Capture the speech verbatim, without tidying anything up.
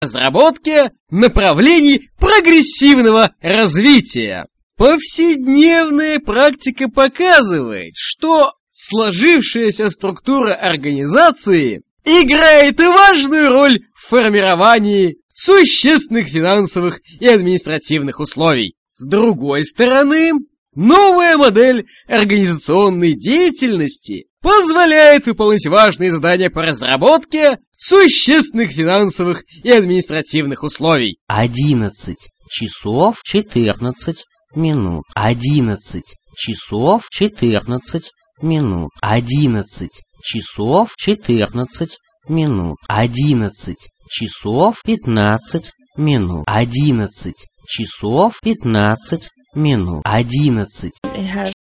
разработке направлений прогрессивного развития. Повседневная практика показывает, что сложившаяся структура организации играет важную роль в формировании существенных финансовых и административных условий. С другой стороны, новая модель организационной деятельности позволяет выполнять важные задания по разработке существенных финансовых и административных условий. одиннадцать часов четырнадцать минут. одиннадцать часов четырнадцать минут. одиннадцать часов четырнадцать минут. одиннадцать часов пятнадцать минут. одиннадцать часов пятнадцать минут. одиннадцать.